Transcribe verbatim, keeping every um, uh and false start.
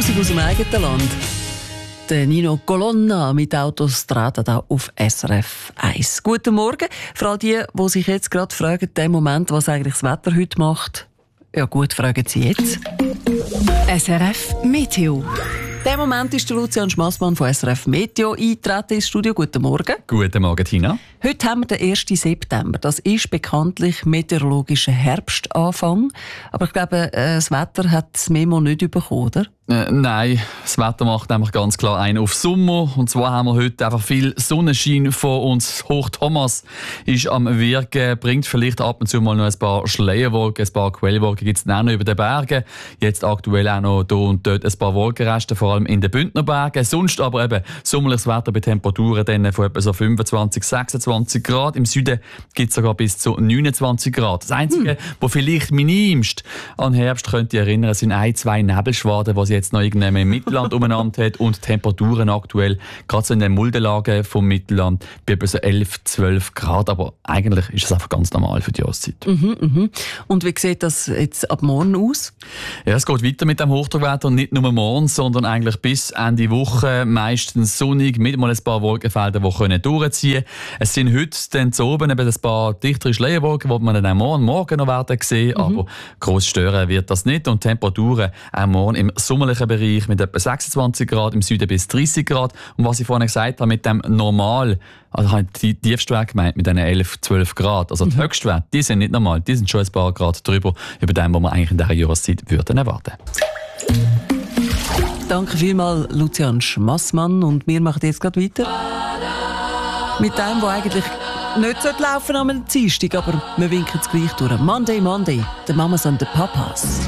Musik aus dem eigenen Land. Der Nino Colonna mit Autostrada da auf S R F eins. Guten Morgen. Für all die, die sich jetzt gerade fragen, dem Moment, was eigentlich das Wetter heute macht. Ja gut, fragen Sie jetzt. S R F Meteo. Der Moment ist der Lucian Schmassmann von S R F Meteo eingetreten ins Studio. Guten Morgen. Guten Morgen, Tina. Heute haben wir den ersten September. Das ist bekanntlich meteorologischer Herbstanfang. Aber ich glaube, äh, das Wetter hat das Memo nicht bekommen, oder? Äh, nein, das Wetter macht nämlich ganz klar einen auf Sommer. Und zwar haben wir heute einfach viel Sonnenschein vor uns. Hoch Thomas ist am Wirken, bringt vielleicht ab und zu mal noch ein paar Schleierwolken, ein paar Quellwolken gibt es auch noch über den Bergen. Jetzt aktuell auch noch hier und dort ein paar Wolkenreste, vor allem in den Bündnerbergen. Sonst aber eben sommerliches Wetter bei Temperaturen dann von etwa so fünfundzwanzig, sechsundzwanzig Grad. Im Süden gibt es sogar bis zu neunundzwanzig Grad. Das Einzige, hm. was vielleicht minimst an Herbst könnte erinnern, sind ein, zwei Nebelschwaden, die sie jetzt noch irgendwann im Mittelland umeinander hat und Temperaturen aktuell, gerade so in den Muldenlagen vom Mittelland, bei etwa so elf, zwölf Grad. Aber eigentlich ist es einfach ganz normal für die Jahreszeit. Mhm, mhm. Und wie sieht das jetzt ab morgen aus? Ja, es geht weiter mit dem Hochdruckwetter, nicht nur morgen, sondern eigentlich bis Ende Woche meistens sonnig, mit mal ein paar Wolkenfelder, die können durchziehen können. Es sind heute dann zu oben eben ein paar dichtere Schleierwolken, die man dann auch morgen, morgen noch werden sehen, mhm. aber gross stören wird das nicht. Und Temperaturen auch morgen im sommerlichen Bereich mit etwa sechsundzwanzig Grad, im Süden bis dreißig Grad. Und was ich vorhin gesagt habe, mit dem normal, also habe ich die Tiefstwert gemeint, mit diesen elf, zwölf Grad. Also die mhm. Höchstwerte, die sind nicht normal, die sind schon ein paar Grad drüber, über dem, was man eigentlich in dieser Jahreszeit würden erwarten. Danke vielmals, Lucian Schmassmann. Und wir machen jetzt gerade weiter mit dem, was eigentlich nicht laufen sollte am Dienstag, aber wir winken es gleich durch. Monday, Monday, the Mamas and the Papas.